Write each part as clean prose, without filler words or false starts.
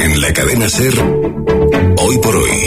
En la cadena SER, hoy por hoy.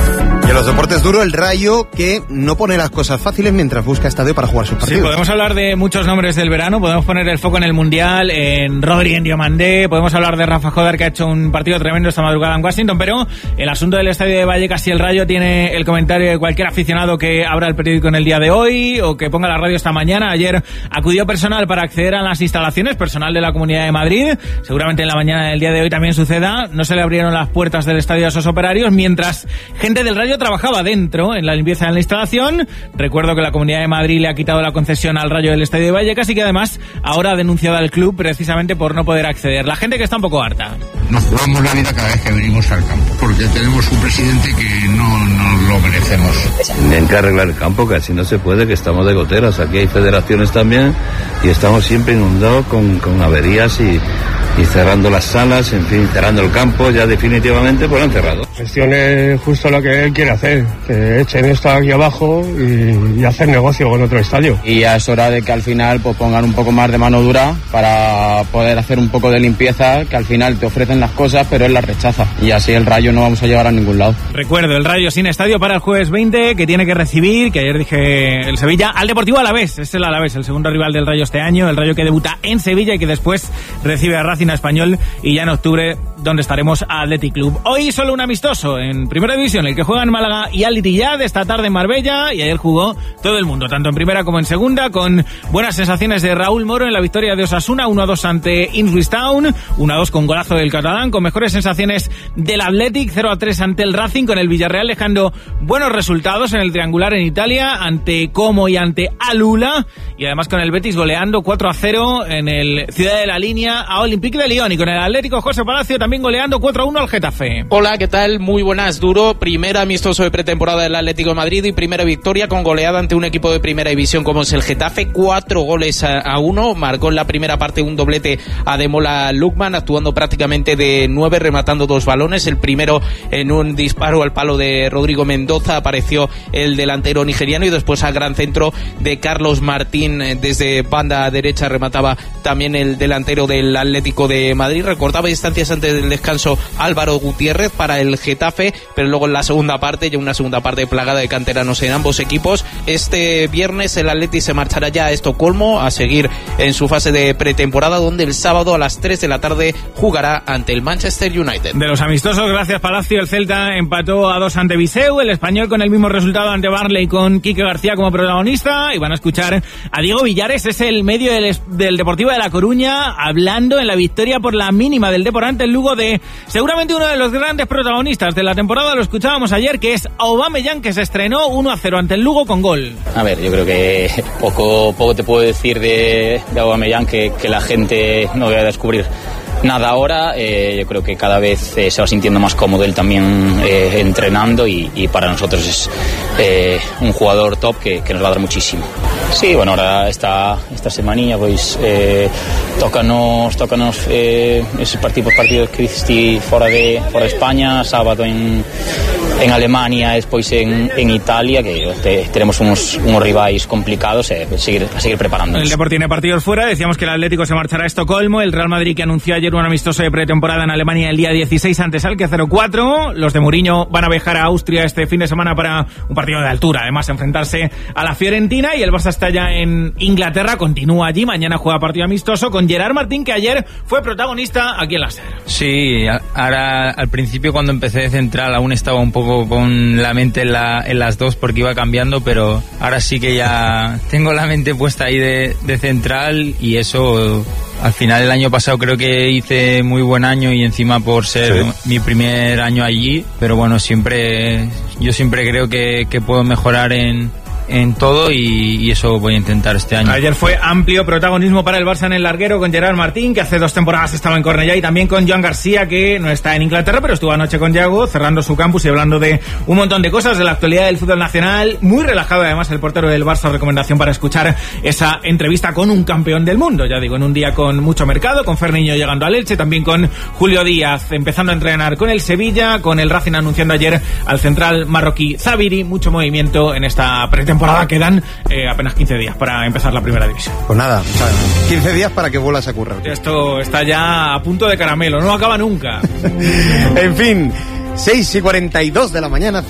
Y en los deportes duro, el Rayo, que no pone las cosas fáciles mientras busca estadio para jugar sus partidos. Sí, podemos hablar de muchos nombres del verano, podemos poner el foco en el Mundial, en Rodri, en Diomandé, podemos hablar de Rafa Jodar, que ha hecho un partido tremendo esta madrugada en Washington, pero el asunto del estadio de Vallecas y el Rayo tiene el comentario de cualquier aficionado que abra el periódico en el día de hoy o que ponga la radio esta mañana. Ayer acudió personal para acceder a las instalaciones, personal de la Comunidad de Madrid, seguramente en la mañana del día de hoy también suceda, no se le abrieron las puertas del estadio a esos operarios, mientras gente del Rayo trabajaba dentro en la limpieza de la instalación. Recuerdo que la Comunidad de Madrid le ha quitado la concesión al Rayo del estadio de Vallecas y que además ahora ha denunciado al club precisamente por no poder acceder. La gente que está un poco harta. Nos jugamos la vida cada vez que venimos al campo, porque tenemos un presidente que no nos lo merecemos. Tienen que arreglar el campo, que así no se puede, que estamos de goteras. Aquí hay federaciones también y estamos siempre inundados con averías y cerrando las salas, en fin, cerrando el campo, ya definitivamente pues lo han cerrado. Gestione justo lo que él quiere hacer, que echen esto aquí abajo y hacer negocio con otro estadio. Y ya es hora de que al final pues pongan un poco más de mano dura para poder hacer un poco de limpieza, que al final te ofrecen las cosas pero él las rechaza y así el Rayo no vamos a llegar a ningún lado. Recuerdo, el Rayo sin estadio para el jueves 20, que tiene que recibir, que ayer dije el Sevilla, al Deportivo Alavés. Es el Alavés, el segundo rival del Rayo este año, el Rayo que debuta en Sevilla y que después recibe a Racing Español y ya en octubre donde estaremos a Athletic Club. Hoy solo un amistoso en Primera División, el que juega en Málaga y Al Ittihad, esta tarde en Marbella, y ayer jugó todo el mundo, tanto en primera como en segunda, con buenas sensaciones de Raúl Moro en la victoria de Osasuna, 1-2 ante Ipswich Town, 1-2 con golazo del catalán, con mejores sensaciones del Athletic, 0-3 ante el Racing, con el Villarreal dejando buenos resultados en el triangular en Italia, ante Como y ante Alula, y además con el Betis goleando 4-0 en el Ciudad de la Línea a Olympique de Lyon, y con el Atlético José Palacio también goleando 4-1 al Getafe. Hola, ¿qué tal? Muy buenas, Duro. Primer amistoso de pretemporada del Atlético de Madrid y primera victoria con goleada ante un equipo de primera división como es el Getafe, 4-1. Marcó en la primera parte un doblete Ademola Lookman, actuando prácticamente de 9, rematando 2 balones. El primero en un disparo al palo de Rodrigo Mendoza, apareció el delantero nigeriano, y después al gran centro de Carlos Martín desde banda derecha remataba también el delantero del Atlético de Madrid. Recortaba distancias antes del descanso Álvaro Gutiérrez para el Getafe, pero luego en la segunda parte, ya una segunda parte plagada de canteranos en ambos equipos. Este viernes el Atleti se marchará ya a Estocolmo a seguir en su fase de pretemporada, donde el sábado a las 3 de la tarde jugará ante el Manchester United. De los amistosos, gracias Palacio, el Celta empató a 2 ante Viseu, el Español con el mismo resultado ante Barley con Quique García como protagonista, y van a escuchar a Diego Villares, es el medio del Deportivo de La Coruña, hablando en la victoria por la mínima del Depor ante el Lugo de seguramente uno de los grandes protagonistas de la temporada, lo escuchábamos ayer, que es Aubameyang, que se estrenó 1-0 ante el Lugo con gol. A ver, yo creo que poco te puedo decir de Aubameyang que la gente no debe descubrir nada ahora. Yo creo que cada vez se va sintiendo más cómodo él también entrenando y para nosotros es un jugador top que nos va a dar muchísimo. Sí, bueno, ahora esta semanilla pues tócanos esos partidos que hiciste fuera de España, sábado en Alemania, después en Italia, que tenemos unos rivales complicados, a seguir preparándonos. El Depor tiene partidos fuera, decíamos que el Atlético se marchará a Estocolmo, el Real Madrid que anunció ayer un amistoso de pretemporada en Alemania el día 16 ante Schalke 0-4, los de Mourinho van a viajar a Austria este fin de semana para un partido de altura, además enfrentarse a la Fiorentina, y el Barça está ya en Inglaterra, continúa allí, mañana juega partido amistoso con Gerard Martín, que ayer fue protagonista aquí en la SER. Sí, ahora al principio cuando empecé de central aún estaba un poco con la mente en las dos porque iba cambiando, pero ahora sí que ya tengo la mente puesta ahí de central, y eso al final el año pasado creo que hice muy buen año y encima por ser mi primer año allí, pero bueno, yo siempre creo que puedo mejorar en todo y eso voy a intentar este año. Ayer fue amplio protagonismo para el Barça en el larguero con Gerard Martín, que hace 2 temporadas estaba en Cornellá, y también con Joan García, que no está en Inglaterra, pero estuvo anoche con Yago, cerrando su campus y hablando de un montón de cosas, de la actualidad del fútbol nacional. Muy relajado además el portero del Barça, recomendación para escuchar esa entrevista con un campeón del mundo, ya digo, en un día con mucho mercado, con Ferniño llegando al Elche, también con Julio Díaz empezando a entrenar con el Sevilla, con el Racing anunciando ayer al central marroquí Zabiri, mucho movimiento en esta pretemporada pretemporada quedan apenas 15 días para empezar la primera división. Pues nada, o sea, 15 días para que vuelvas a currar. Esto está ya a punto de caramelo, no acaba nunca. En fin, 6:42 de la mañana,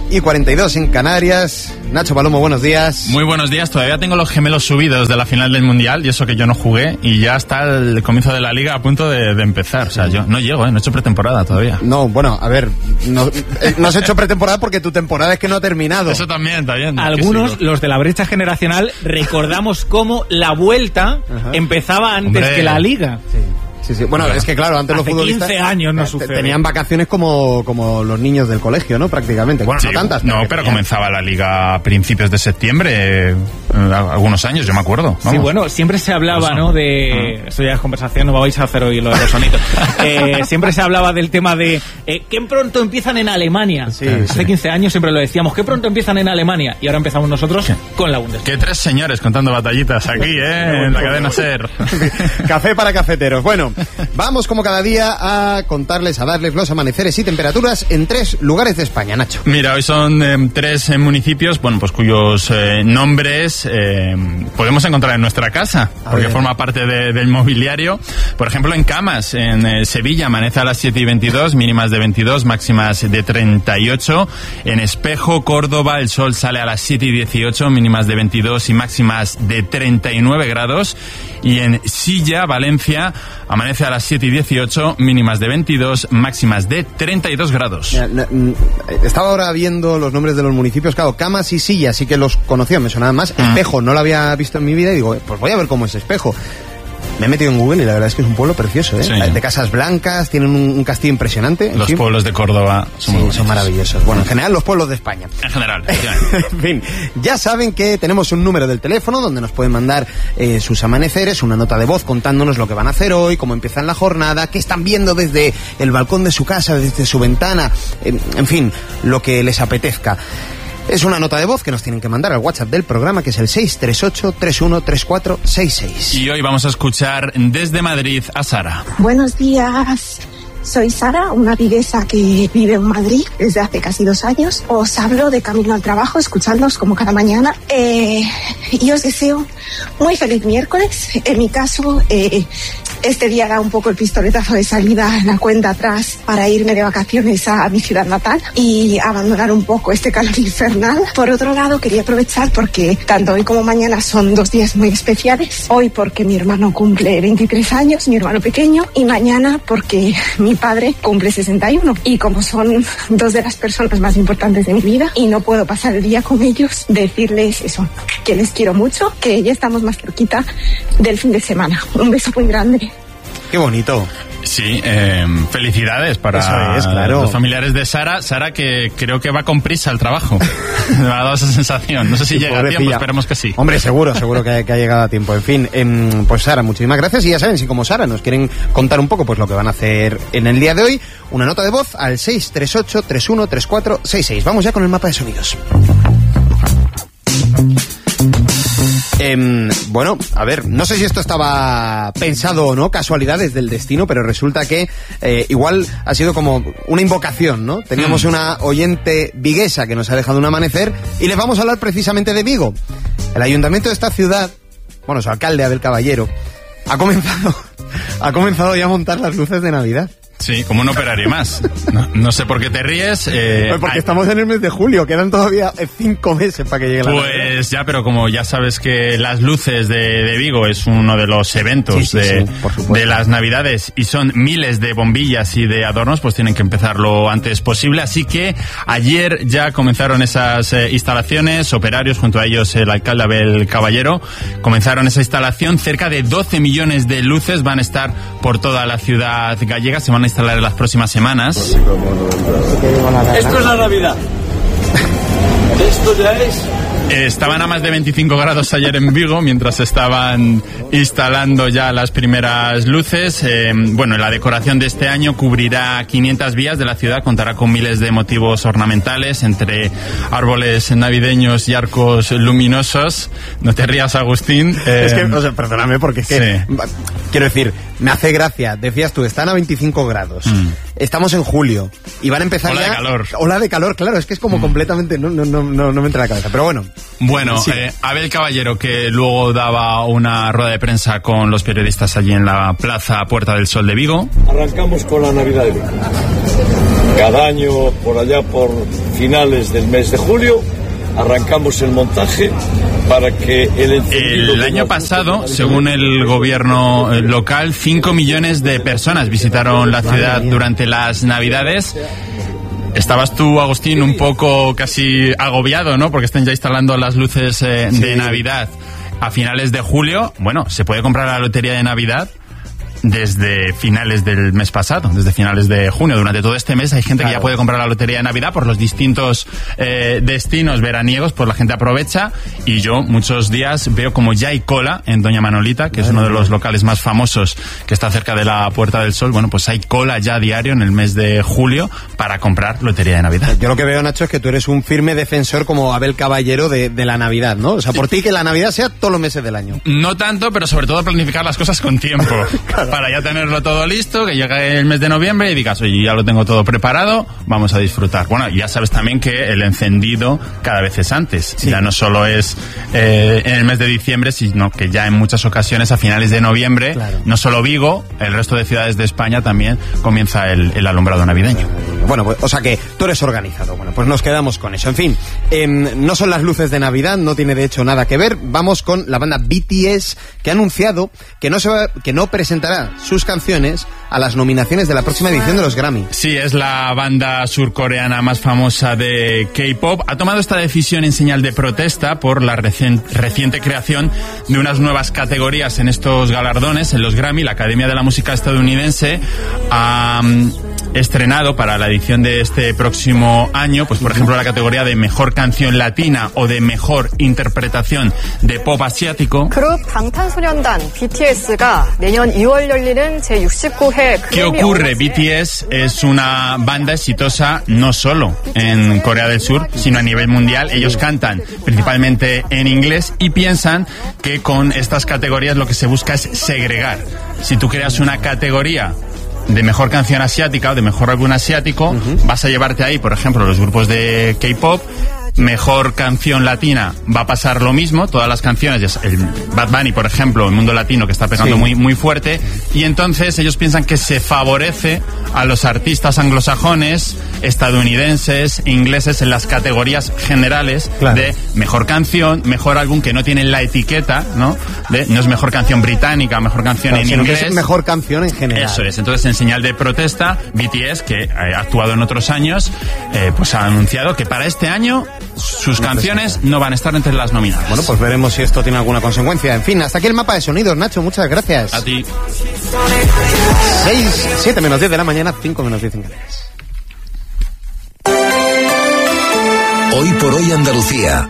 5:42 en Canarias. Nacho Palomo, buenos días. Muy buenos días, todavía tengo los gemelos subidos de la final del Mundial, y eso que yo no jugué, y ya está el comienzo de la Liga a punto de empezar. O sea, yo no llego, no he hecho pretemporada todavía. No, bueno, a ver, no has hecho pretemporada porque tu temporada es que no ha terminado. Eso también, está bien. Algunos, los de la brecha generacional, recordamos cómo la vuelta empezaba antes que la Liga. Sí. Bueno, es que claro, antes los futbolistas 15 años no sucede. Tenían vacaciones como los niños del colegio, ¿no? Prácticamente. Bueno, no tantas. Pero comenzaba la Liga a principios de septiembre, algunos años, yo me acuerdo. Vamos. Sí, bueno, siempre se hablaba, ¿no? De... Esto ya es conversación, no vais a hacer hoy lo de los sonitos. Siempre se hablaba del tema de que pronto empiezan en Alemania. Hace 15 años siempre lo decíamos, que pronto empiezan en Alemania. Y ahora empezamos nosotros con la Bundesliga. Que 3 señores contando batallitas aquí, en la cadena SER. Café para cafeteros. Bueno, vamos como cada día a contarles, a darles los amaneceres y temperaturas en 3 lugares de España, Nacho. Mira, hoy son 3 municipios, bueno, pues cuyos nombres podemos encontrar en nuestra casa, porque forma parte del mobiliario. Por ejemplo, en Camas, en Sevilla, amanece a las 7:22, mínimas de 22, máximas de 38. En Espejo, Córdoba, el sol sale a las 7:18, mínimas de 22 y máximas de 39 grados. Y en Silla, Valencia, amanece a las 7:18, mínimas de 22, máximas de 32 grados. Estaba ahora viendo los nombres de los municipios, claro, Camas y Silla sí que los conocía, me sonaban más. Espejo no lo había visto en mi vida y digo, pues voy a ver cómo es Espejo. Me he metido en Google y la verdad es que es un pueblo precioso, ¿eh? Sí. De casas blancas, tienen un castillo impresionante. Los pueblos de Córdoba son maravillosos. Bueno, en general los pueblos de España. En general. En fin, ya saben que tenemos un número del teléfono donde nos pueden mandar sus amaneceres, una nota de voz contándonos lo que van a hacer hoy, cómo empiezan la jornada, qué están viendo desde el balcón de su casa, desde su ventana, en fin, lo que les apetezca. Es una nota de voz que nos tienen que mandar al WhatsApp del programa, que es el 638-313466. Y hoy vamos a escuchar desde Madrid a Sara. Buenos días. Soy Sara, una viguesa que vive en Madrid desde hace casi 2 años. Os hablo de camino al trabajo, escuchándoos como cada mañana. Y os deseo muy feliz miércoles. En mi caso, este día da un poco el pistoletazo de salida en la cuenta atrás para irme de vacaciones a mi ciudad natal y abandonar un poco este calor infernal. Por otro lado, quería aprovechar porque tanto hoy como mañana son 2 días muy especiales. Hoy porque mi hermano cumple 23 años, mi hermano pequeño, y mañana porque mi padre cumple 61. Y como son 2 de las personas más importantes de mi vida y no puedo pasar el día con ellos, decirles eso, que les quiero mucho, que ya estamos más cerquita del fin de semana. Un beso muy grande. Qué bonito. Sí, felicidades para los familiares de Sara. Sara, que creo que va con prisa al trabajo. Me ha dado esa sensación. No sé si llega a tiempo, esperemos que sí. Hombre, seguro que ha llegado a tiempo. En fin, pues Sara, muchísimas gracias. Y ya saben, si como Sara nos quieren contar un poco pues lo que van a hacer en el día de hoy, una nota de voz al 638-313466. Vamos ya con el mapa de sonidos. Bueno, a ver, no sé si esto estaba pensado o no, casualidades del destino, pero resulta que igual ha sido como una invocación, ¿no? Teníamos una oyente viguesa que nos ha dejado un amanecer y les vamos a hablar precisamente de Vigo. El ayuntamiento de esta ciudad, bueno, su alcalde Abel Caballero, ha comenzado ya a montar las luces de Navidad. Sí, como un operario más. No sé por qué te ríes. Porque estamos en el mes de julio, quedan todavía 5 meses para que llegue la Navidad. Pues ya, pero como ya sabes que las luces de Vigo es uno de los eventos de las Navidades y son miles de bombillas y de adornos, pues tienen que empezar lo antes posible. Así que ayer ya comenzaron esas instalaciones, operarios, junto a ellos el alcalde Abel Caballero, comenzaron esa instalación. Cerca de 12 millones de luces van a estar por toda la ciudad gallega, se van a instalar en las próximas semanas. Esto es la Navidad. Esto ya es. Estaban a más de 25 grados ayer en Vigo mientras estaban instalando ya las primeras luces. Bueno, la decoración de este año cubrirá 500 vías de la ciudad, contará con miles de motivos ornamentales entre árboles navideños y arcos luminosos. No te rías, Agustín. Es que, o sea, perdóname, porque es que, quiero decir, Me hace gracia. Decías tú, están a 25 grados. Estamos en julio y van a empezar Ola ya... de calor. Ola de calor, claro. Es que es como completamente... No me entra en la cabeza. Pero bueno. Bueno, sí. Abel Caballero, que luego daba una rueda de prensa con los periodistas allí en la Plaza Puerta del Sol de Vigo. Arrancamos con la Navidad de Vigo. Cada año, por allá por finales del mes de julio, arrancamos el montaje para que el año pasado, según el gobierno local, 5 millones de personas visitaron la ciudad durante las Navidades. Estabas tú, Agustín, un poco casi agobiado, ¿no? Porque están ya instalando las luces de Navidad a finales de julio. Bueno, se puede comprar la lotería de Navidad desde finales del mes pasado, desde finales de junio. Durante todo este mes hay gente que ya puede comprar la lotería de Navidad por los distintos destinos veraniegos, pues la gente aprovecha, y yo muchos días veo como ya hay cola en Doña Manolita, que es uno de los locales más famosos que está cerca de la Puerta del Sol. Bueno, pues hay cola ya diario en el mes de julio para comprar lotería de Navidad. Yo lo que veo, Nacho, es que tú eres un firme defensor como Abel Caballero de la Navidad, ¿no? O sea, por ti que la Navidad sea todos los meses del año. No tanto, pero sobre todo planificar las cosas con tiempo. Claro. Para ya tenerlo todo listo, que llegue el mes de noviembre y digas, oye, ya lo tengo todo preparado, vamos a disfrutar. Bueno, ya sabes también que el encendido cada vez es antes. Sí. Ya no solo es en el mes de diciembre, sino que ya en muchas ocasiones a finales de noviembre, no solo Vigo, el resto de ciudades de España también comienza el alumbrado navideño. Bueno, pues, o sea que tú eres organizado. Bueno, pues nos quedamos con eso. En fin, no son las luces de Navidad, no tiene de hecho nada que ver. Vamos con la banda BTS, que ha anunciado que no presentará sus canciones a las nominaciones de la próxima edición de los Grammy. Sí, es la banda surcoreana más famosa de K-pop. Ha tomado esta decisión en señal de protesta por la reciente creación de unas nuevas categorías en estos galardones, en los Grammy. La Academia de la Música estadounidense ha estrenado para la edición de este próximo año, pues por ejemplo la categoría de Mejor Canción Latina o de Mejor Interpretación de Pop Asiático. ¿Qué ocurre? BTS es una banda exitosa no solo en Corea del Sur, sino a nivel mundial. Ellos cantan principalmente en inglés y piensan que con estas categorías lo que se busca es segregar. Si tú creas una categoría de mejor canción asiática o de mejor álbum asiático, vas a llevarte ahí, por ejemplo, los grupos de K-pop. Mejor canción latina va a pasar lo mismo, todas las canciones, el Bad Bunny, por ejemplo, el mundo latino que está pegando muy fuerte, y entonces ellos piensan que se favorece a los artistas anglosajones, estadounidenses, ingleses en las categorías generales de mejor canción, mejor álbum, que no tienen la etiqueta, ¿no? No es mejor canción británica, mejor canción en inglés. Que es mejor canción en general. Eso es. Entonces, en señal de protesta, BTS, que ha actuado en otros años, pues ha anunciado que para este año sus canciones no van a estar entre las nominadas. Bueno, pues veremos si esto tiene alguna consecuencia. En fin, hasta aquí el mapa de sonidos, Nacho, muchas gracias. A ti. 7 menos 10 de la mañana, 5 menos 10 en Canarias. Hoy por hoy Andalucía.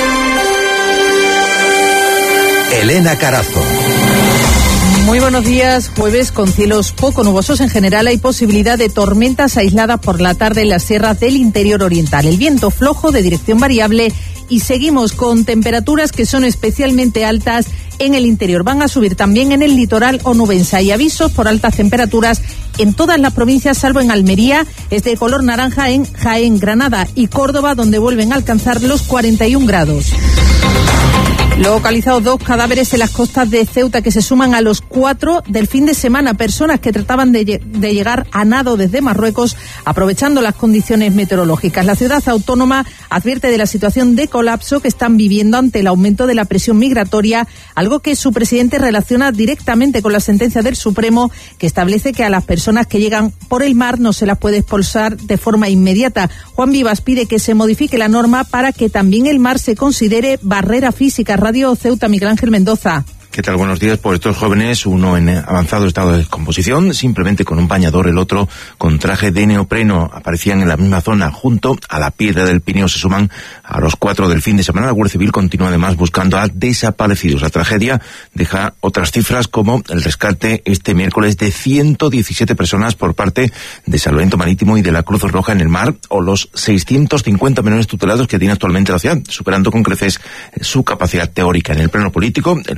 Elena Carazo. Muy buenos días. Jueves con cielos poco nubosos en general. Hay posibilidad de tormentas aisladas por la tarde en las sierras del interior oriental. El viento flojo de dirección variable y seguimos con temperaturas que son especialmente altas en el interior. Van a subir también en el litoral onubense. Hay avisos por altas temperaturas en todas las provincias, salvo en Almería. Es de color naranja en Jaén, Granada y Córdoba, donde vuelven a alcanzar los 41 grados. Localizados 2 cadáveres en las costas de Ceuta que se suman a los 4 del fin de semana. Personas que trataban de llegar a nado desde Marruecos aprovechando las condiciones meteorológicas. La ciudad autónoma advierte de la situación de colapso que están viviendo ante el aumento de la presión migratoria, algo que su presidente relaciona directamente con la sentencia del Supremo que establece que a las personas que llegan por el mar no se las puede expulsar de forma inmediata. Juan Vivas pide que se modifique la norma para que también el mar se considere barrera física. Radio Ceuta, Miguel Ángel Mendoza. ¿Qué tal? Buenos días. Por estos jóvenes, uno en avanzado estado de descomposición, simplemente con un bañador, el otro con traje de neopreno. Aparecían en la misma zona, junto a la Piedra del Pineo. Se suman a los 4 del fin de semana. La Guardia Civil continúa además buscando a desaparecidos. La tragedia deja otras cifras, como el rescate este miércoles de 117 personas por parte de Salvamento Marítimo y de la Cruz Roja en el mar, o los 650 menores tutelados que tiene actualmente la ciudad, superando con creces su capacidad teórica. En el plano político, el presidente de la ciudad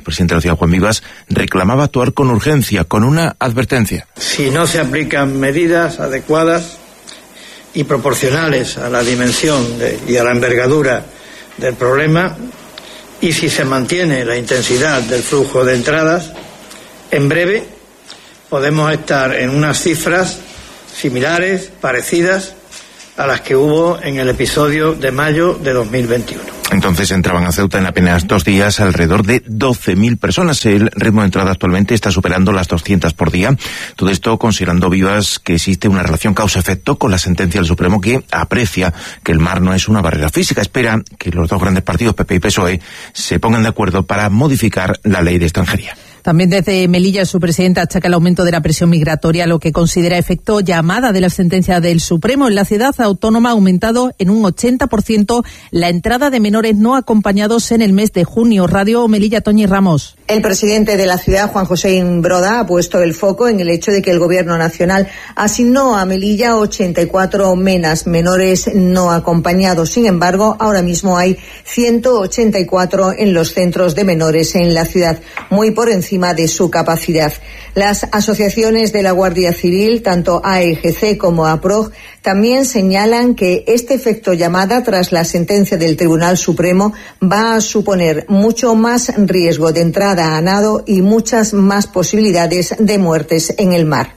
social Juan Vivas reclamaba actuar con urgencia, con una advertencia. Si no se aplican medidas adecuadas y proporcionales a la dimensión y a la envergadura del problema, y si se mantiene la intensidad del flujo de entradas, en breve podemos estar en unas cifras similares, parecidas a las que hubo en el episodio de mayo de 2021. Entonces entraban a Ceuta en apenas 2 días alrededor de 12.000 personas. El ritmo de entrada actualmente está superando las 200 por día. Todo esto considerando Vivas que existe una relación causa-efecto con la sentencia del Supremo, que aprecia que el mar no es una barrera física. Espera que los dos grandes partidos, PP y PSOE, se pongan de acuerdo para modificar la ley de extranjería. También desde Melilla, su presidenta achaca el aumento de la presión migratoria, lo que considera efecto llamada de la sentencia del Supremo. En la ciudad autónoma ha aumentado en un 80% la entrada de menores no acompañados en el mes de junio. Radio Melilla, Toñi Ramos. El presidente de la ciudad, Juan José Imbroda, ha puesto el foco en el hecho de que el Gobierno nacional asignó a Melilla 84 menas, menores no acompañados. Sin embargo, ahora mismo hay 184 en los centros de menores en la ciudad, muy por encima de su capacidad. Las asociaciones de la Guardia Civil, tanto AEGC como APROG, también señalan que este efecto llamada tras la sentencia del Tribunal Supremo va a suponer mucho más riesgo de entrada a nado y muchas más posibilidades de muertes en el mar.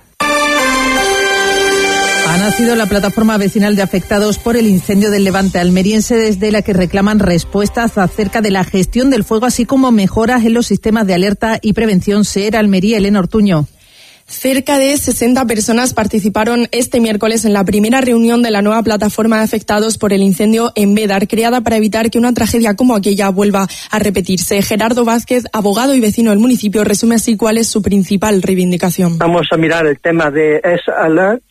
Ha nacido la plataforma vecinal de afectados por el incendio del Levante almeriense, desde la que reclaman respuestas acerca de la gestión del fuego, así como mejoras en los sistemas de alerta y prevención. SER Almería, Elena Ortuño. Cerca de 60 personas participaron este miércoles en la primera reunión de la nueva plataforma de afectados por el incendio en Bédar, creada para evitar que una tragedia como aquella vuelva a repetirse. Gerardo Vázquez, abogado y vecino del municipio, resume así cuál es su principal reivindicación. Vamos a mirar el tema de S-Alerts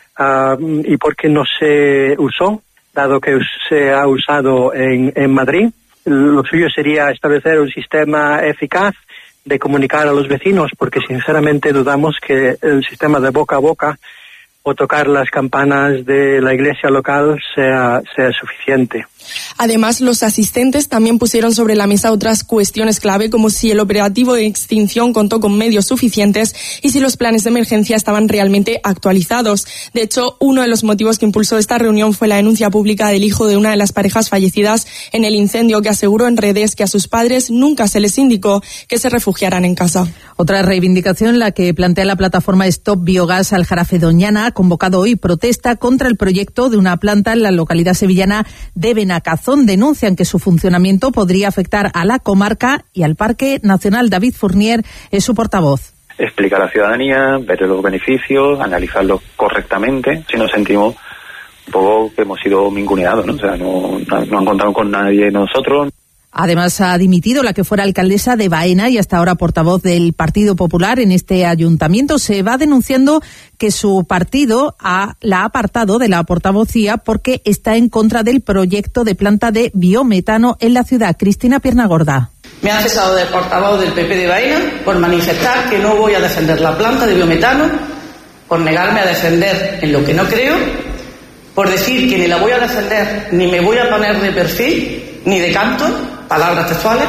y por qué no se usó, dado que se ha usado en Madrid. Lo suyo sería establecer un sistema eficaz de comunicar a los vecinos, porque sinceramente dudamos que el sistema de boca a boca o tocar las campanas de la iglesia local sea suficiente. Además, los asistentes también pusieron sobre la mesa otras cuestiones clave, como si el operativo de extinción contó con medios suficientes y si los planes de emergencia estaban realmente actualizados. De hecho, uno de los motivos que impulsó esta reunión fue la denuncia pública del hijo de una de las parejas fallecidas en el incendio, que aseguró en redes que a sus padres nunca se les indicó que se refugiaran en casa. Otra reivindicación, la que plantea la plataforma Stop Biogás Aljarafe Doñana, ha convocado hoy protesta contra el proyecto de una planta en la localidad sevillana de Benacazón. Denuncian que su funcionamiento podría afectar a la comarca y al Parque Nacional. David Fournier es su portavoz. Explicar a la ciudadanía, ver los beneficios, analizarlos correctamente. Si nos sentimos un poco que hemos sido ninguneados, ¿no? O sea, no han contado con nadie de nosotros. Además, ha dimitido la que fuera alcaldesa de Baena y hasta ahora portavoz del Partido Popular en este ayuntamiento. Se va denunciando que su partido la ha apartado de la portavocía porque está en contra del proyecto de planta de biometano en la ciudad. Cristina Piernagorda. Me han cesado de portavoz del PP de Baena por manifestar que no voy a defender la planta de biometano, por negarme a defender en lo que no creo, por decir que ni la voy a defender ni me voy a poner de perfil ni de canto, palabras textuales,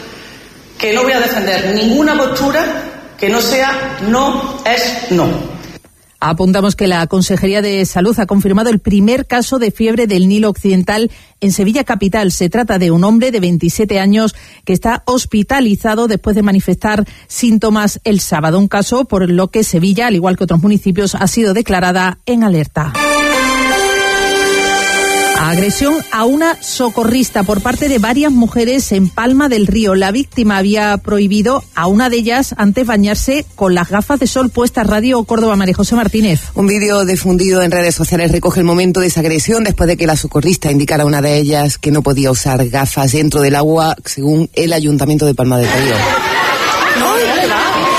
que no voy a defender ninguna postura que no sea no es no. Apuntamos que la Consejería de Salud ha confirmado el primer caso de fiebre del Nilo Occidental en Sevilla capital. Se trata de un hombre de 27 años que está hospitalizado después de manifestar síntomas el sábado. Un caso por lo que Sevilla, al igual que otros municipios, ha sido declarada en alerta. Agresión a una socorrista por parte de varias mujeres en Palma del Río. La víctima había prohibido a una de ellas antes bañarse con las gafas de sol puestas. Radio Córdoba, María José Martínez. Un vídeo difundido en redes sociales recoge el momento de esa agresión después de que la socorrista indicara a una de ellas que no podía usar gafas dentro del agua, según el Ayuntamiento de Palma del Río.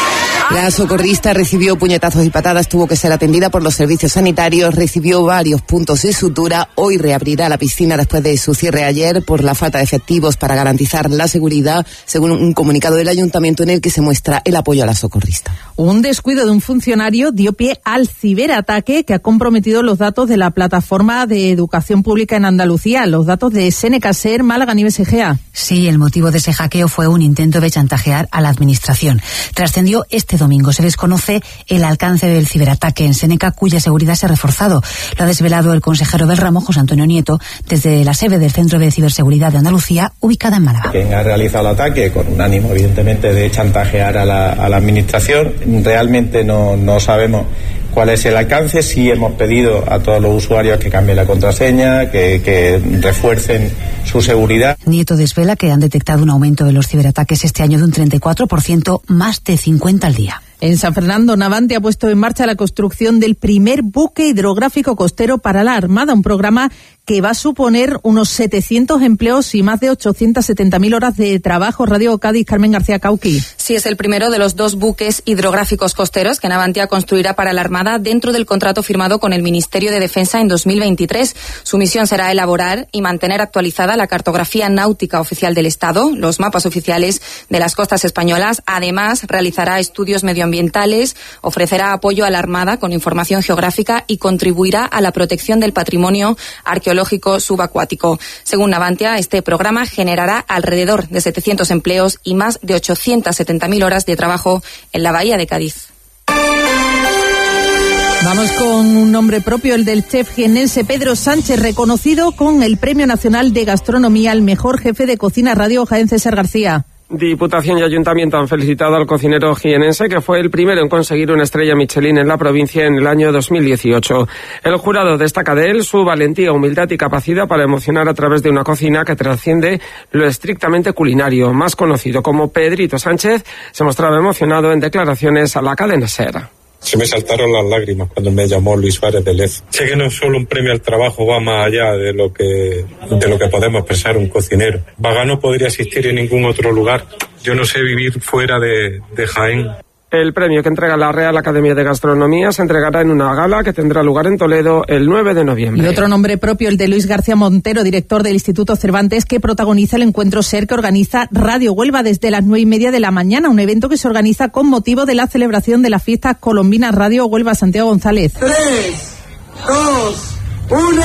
La socorrista recibió puñetazos y patadas, tuvo que ser atendida por los servicios sanitarios, recibió varios puntos de sutura. Hoy reabrirá la piscina después de su cierre ayer por la falta de efectivos para garantizar la seguridad, según un comunicado del ayuntamiento en el que se muestra el apoyo a la socorrista. Un descuido de un funcionario dio pie al ciberataque que ha comprometido los datos de la plataforma de educación pública en Andalucía, los datos de Seneca Ser, Málaga, Nieves Egea. Sí, el motivo de ese hackeo fue un intento de chantajear a la administración. Trascendió este domingo. Se desconoce el alcance del ciberataque en Seneca, cuya seguridad se ha reforzado. Lo ha desvelado el consejero del ramo, José Antonio Nieto, desde la sede del Centro de Ciberseguridad de Andalucía, ubicada en Málaga. Quien ha realizado el ataque con un ánimo, evidentemente, de chantajear a la administración, realmente no sabemos cuál es el alcance. Sí hemos pedido a todos los usuarios que cambien la contraseña, que refuercen su seguridad. Nieto desvela que han detectado un aumento de los ciberataques este año de un 34%, más de 50 al día. En San Fernando, Navantia ha puesto en marcha la construcción del primer buque hidrográfico costero para la Armada, un programa que va a suponer unos 700 empleos y más de 870.000 horas de trabajo. Radio Cádiz, Carmen García Cauqui. Sí, es el primero de los 2 buques hidrográficos costeros que Navantia construirá para la Armada dentro del contrato firmado con el Ministerio de Defensa en 2023. Su misión será elaborar y mantener actualizada la cartografía náutica oficial del Estado, los mapas oficiales de las costas españolas. Además, realizará estudios medioambientales, ofrecerá apoyo a la Armada con información geográfica y contribuirá a la protección del patrimonio arqueológico subacuático. Según Navantia, este programa generará alrededor de 700 empleos y más de 870.000 horas de trabajo en la bahía de Cádiz. Vamos con un nombre propio, el del chef jiennense Pedro Sánchez, reconocido con el Premio Nacional de Gastronomía al mejor jefe de cocina. Radio Jaén, César García. Diputación y Ayuntamiento han felicitado al cocinero jienense, que fue el primero en conseguir una estrella Michelin en la provincia en el año 2018. El jurado destaca de él su valentía, humildad y capacidad para emocionar a través de una cocina que trasciende lo estrictamente culinario. Más conocido como Pedrito Sánchez, se mostraba emocionado en declaraciones a la cadena SER. Se me saltaron las lágrimas cuando me llamó Luis Suárez de Lez. Sé que no es solo un premio al trabajo, va más allá de lo que podemos pensar un cocinero. Vaga no podría existir en ningún otro lugar. Yo no sé vivir fuera de Jaén. El premio que entrega la Real Academia de Gastronomía se entregará en una gala que tendrá lugar en Toledo el 9 de noviembre. Y otro nombre propio, el de Luis García Montero, director del Instituto Cervantes, que protagoniza el encuentro SER que organiza Radio Huelva desde las 9:30 de la mañana, un evento que se organiza con motivo de la celebración de las fiestas colombinas. Radio Huelva, Santiago González. 3, 2, 1...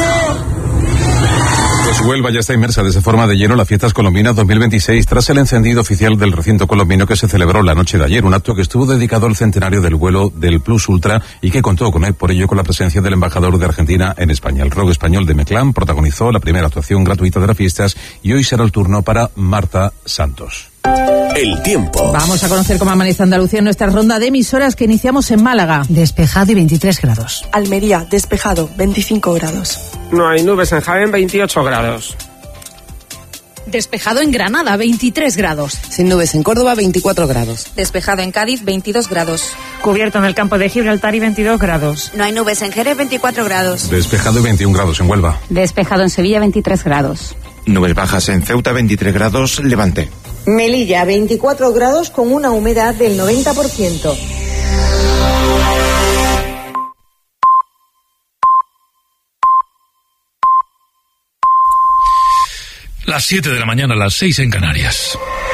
Pues Huelva ya está inmersa de esa forma de lleno en las fiestas colombinas 2026 tras el encendido oficial del recinto colombino que se celebró la noche de ayer, un acto que estuvo dedicado al centenario del vuelo del Plus Ultra y que contó por ello con la presencia del embajador de Argentina en España. El rock español de Meclán protagonizó la primera actuación gratuita de las fiestas y hoy será el turno para Marta Santos. El tiempo. Vamos a conocer cómo amanece Andalucía en nuestra ronda de emisoras que iniciamos en Málaga. Despejado y 23 grados. Almería, despejado, 25 grados. No hay nubes en Jaén, 28 grados. Despejado en Granada, 23 grados. Sin nubes en Córdoba, 24 grados. Despejado en Cádiz, 22 grados. Cubierto en el campo de Gibraltar y 22 grados. No hay nubes en Jerez, 24 grados. Despejado y 21 grados en Huelva. Despejado en Sevilla, 23 grados. Nubes bajas en Ceuta, 23 grados, Levante. Melilla, 24 grados con una humedad del 90%. Las 7 de la mañana, las 6 en Canarias.